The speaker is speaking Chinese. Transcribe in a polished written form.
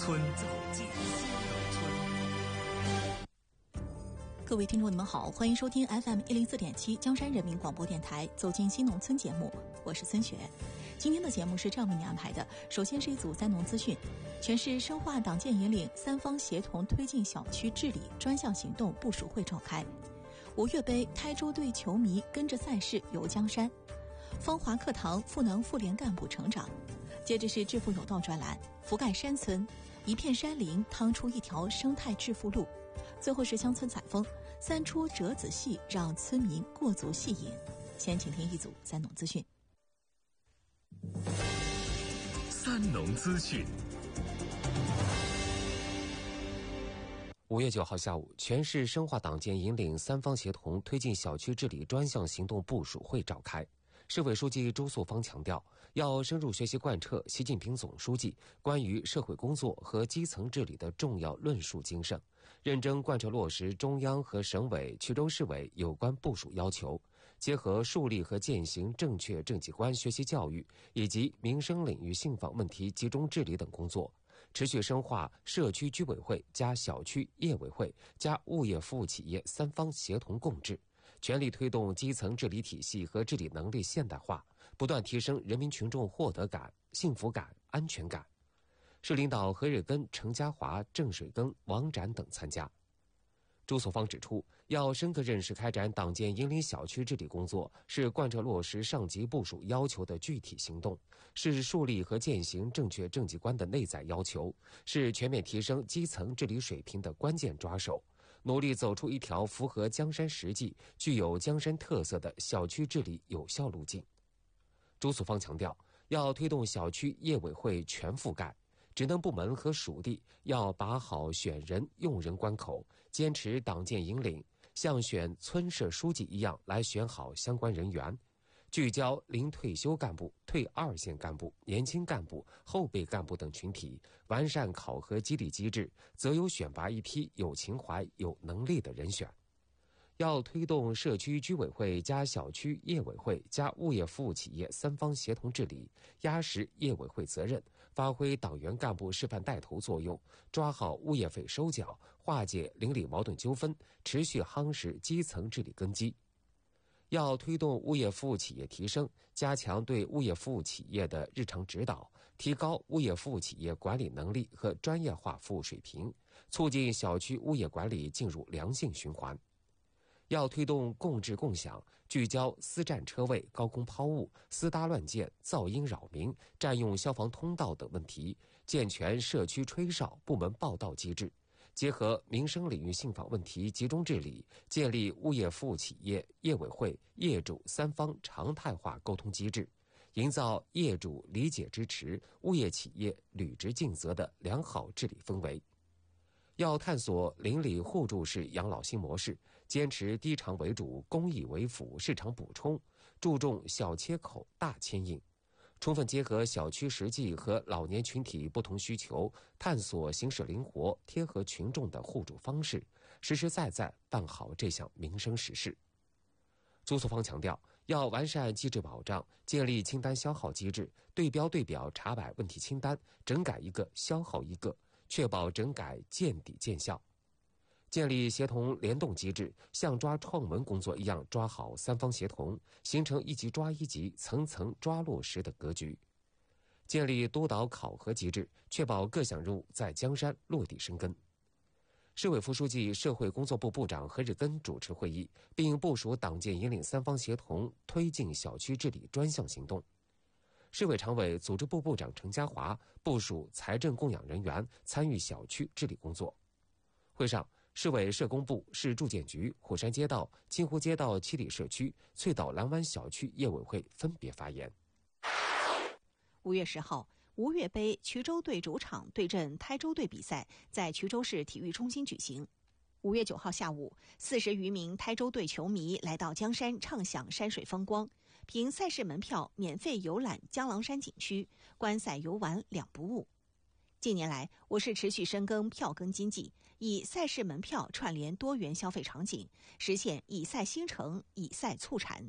村，走进新农村。 各位听众，你们好，欢迎收听 FM104.7 江山人民广播电台《走进新农村》节目，我是孙雪。今天的节目是这样为您安排的：首先是一组三农资讯，全市深化党建引领三方协同推进小区治理专项行动部署会召开；吴越杯台州队球迷跟着赛事游江山；芳华课堂赋能妇联干部成长。接着是致富有道专栏，覆盖山村，一片山林趟出一条生态致富路。最后是乡村采风，三出折子戏让村民过足戏瘾。先请听一组三农资讯。 三农资讯。 5月9号下午，全市深化党建引领三方协同推进小区治理专项行动部署会召开。市委书记朱素芳强调，要深入学习贯彻习近平总书记关于社会工作和基层治理的重要论述精神，认真贯彻落实中央和省委、衢州市委有关部署要求，结合树立和践行正确政绩观学习教育以及民生领域信访问题集中治理等工作，持续深化社区居委会加小区业委会加物业服务企业三方协同共治，全力推动基层治理体系和治理能力现代化，不断提升人民群众获得感、幸福感、安全感。市领导何日根、程家华、郑水庚、王展等参加。朱素芳指出，要深刻认识开展党建引领小区治理工作是贯彻落实上级部署要求的具体行动，是树立和践行正确政绩观的内在要求，是全面提升基层治理水平的关键抓手，努力走出一条符合江山实际、具有江山特色的小区治理有效路径。朱素芳强调，要推动小区业委会全覆盖，职能部门和属地要把好选人用人关口，坚持党建引领，像选村社书记一样来选好相关人员，聚焦临退休干部、退二线干部、年轻干部、后备干部等群体，完善考核激励机制，择优选拔一批有情怀、有能力的人选。要推动社区居委会加小区业委会加物业服务企业三方协同治理，压实业委会责任，发挥党员干部示范带头作用，抓好物业费收缴，化解邻里矛盾纠纷，持续夯实基层治理根基。要推动物业服务企业提升，加强对物业服务企业的日常指导，提高物业服务企业管理能力和专业化服务水平，促进小区物业管理进入良性循环。要推动共治共享，聚焦私占车位、高空抛物、私搭乱建、噪音扰民、占用消防通道等问题，健全社区吹哨部门报到机制，结合民生领域信访问题集中治理，建立物业服务企业、业委会、业主三方常态化沟通机制，营造业主理解支持、物业企业履职尽责的良好治理氛围。要探索邻里互助式养老新模式，坚持低偿为主、公益为辅、市场补充，注重小切口大牵引，充分结合小区实际和老年群体不同需求，探索形式灵活、贴合群众的互助方式，实实在在办好这项民生实事。朱素芳强调，要完善机制保障，建立清单消耗机制，对标对表查摆问题清单，整改一个消耗一个，确保整改见底见效。建立协同联动机制，像抓创门工作一样抓好三方协同，形成一级抓一级、层层抓落实的格局。建立督导考核机制，确保各项任务在江山落地生根。市委副书记、社会工作部部长何日根主持会议，并部署党建引领三方协同推进小区治理专项行动。市委常委、组织部部长程家华部署财政供养人员参与小区治理工作。会上，市委社工部、市住建局、虎山街道、清湖街道七里社区、翠岛蓝湾小区业委会分别发言。 5月10号，吴越杯衢州队主场对阵台州队比赛在衢州市体育中心举行。5月9号下午，40余名台州队球迷来到江山畅享山水风光，凭赛事门票免费游览江郎山景区，观赛游玩两不误。近年来，我市持续深耕票根经济，以赛事门票串联多元消费场景，实现以赛兴城、以赛促产。